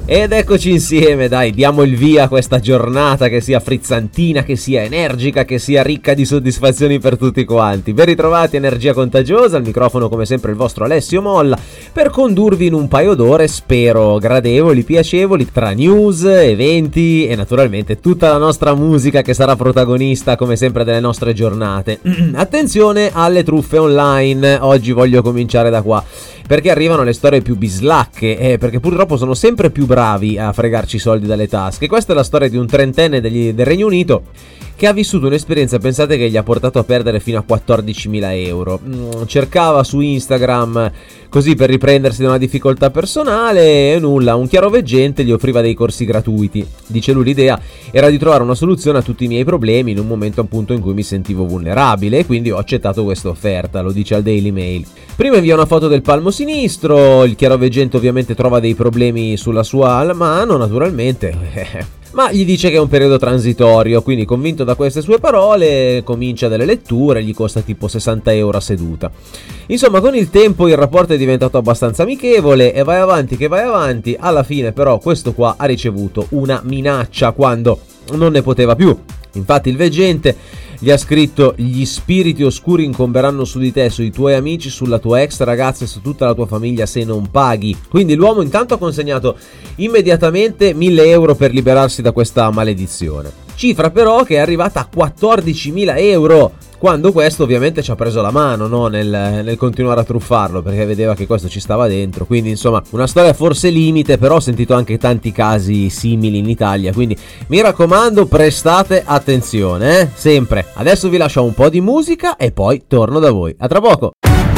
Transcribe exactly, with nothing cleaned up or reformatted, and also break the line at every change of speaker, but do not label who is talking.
Ed eccoci insieme, dai, diamo il via a questa giornata che sia frizzantina, che sia energica, che sia ricca di soddisfazioni per tutti quanti. Ben ritrovati, Energia Contagiosa, al microfono come sempre il vostro Alessio Molla, per condurvi in un paio d'ore, spero gradevoli, piacevoli, tra news, eventi e naturalmente tutta la nostra musica che sarà protagonista come sempre delle nostre giornate. Attenzione alle truffe online, oggi voglio cominciare da qua, perché arrivano le storie più bislacche, eh, perché purtroppo sono sempre più bravi a fregarci i soldi dalle tasche. Questa è la storia di un trentenne degli, del Regno Unito che ha vissuto un'esperienza, pensate, che gli ha portato a perdere fino a quattordicimila euro. Mm, cercava su Instagram così per riprendersi da una difficoltà personale e nulla, un chiaroveggente gli offriva dei corsi gratuiti. Dice lui, l'idea era di trovare una soluzione a tutti i miei problemi in un momento appunto in cui mi sentivo vulnerabile e quindi ho accettato questa offerta, lo dice al Daily Mail. Prima invia una foto del palmo sinistro, il chiaroveggente ovviamente trova dei problemi sulla sua mano, naturalmente, ma gli dice che è un periodo transitorio, quindi convinto da queste sue parole comincia delle letture, gli costa tipo sessanta euro a seduta. Insomma, con il tempo il rapporto è diventato abbastanza amichevole e vai avanti che vai avanti, alla fine però questo qua ha ricevuto una minaccia quando non ne poteva più. Infatti il veggente gli ha scritto: gli spiriti oscuri incomberanno su di te, sui tuoi amici, sulla tua ex ragazza e su tutta la tua famiglia se non paghi. Quindi l'uomo intanto ha consegnato immediatamente mille euro per liberarsi da questa maledizione. Cifra però che è arrivata a quattordicimila euro, quando questo ovviamente ci ha preso la mano, no? nel, nel continuare a truffarlo, perché vedeva che questo ci stava dentro. Quindi insomma una storia forse limite, però ho sentito anche tanti casi simili in Italia, quindi mi raccomando, prestate attenzione, eh? Sempre. Adesso vi lascio un po' di musica e poi torno da voi. A tra poco.